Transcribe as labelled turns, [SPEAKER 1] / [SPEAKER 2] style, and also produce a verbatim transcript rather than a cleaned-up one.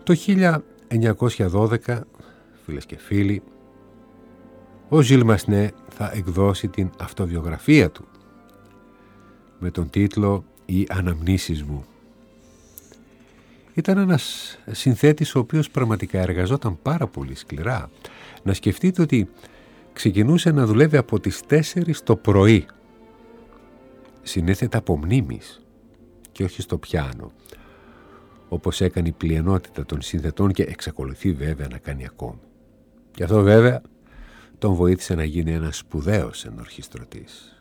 [SPEAKER 1] Το χίλια εννιακόσια δώδεκα, φίλες και φίλοι, ο Ζιλ Μασνέ θα εκδώσει την αυτοβιογραφία του με τον τίτλο «Οι αναμνήσεις μου». Ήταν ένας συνθέτης ο οποίος πραγματικά εργαζόταν πάρα πολύ σκληρά. Να σκεφτείτε ότι ξεκινούσε να δουλεύει από τις τέσσερις το πρωί. Συνέθετα από μνήμης και όχι στο πιάνο, όπως έκανε η πλειονότητα των συνθετών και εξακολουθεί βέβαια να κάνει ακόμη. Γι' αυτό βέβαια τον βοήθησε να γίνει ένας σπουδαίος ενορχιστρωτής.